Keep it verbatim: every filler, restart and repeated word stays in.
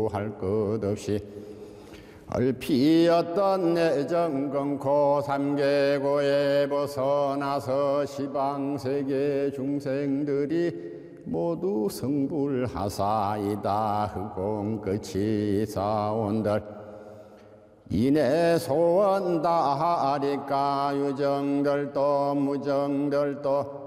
구할 것 없이 얼피었던 내정 끊고 삼계고에 벗어나서 시방세계 중생들이 모두 성불하사이다 흑공 끝이 사온들 이내 소원 다하리까 유정들도 무정들도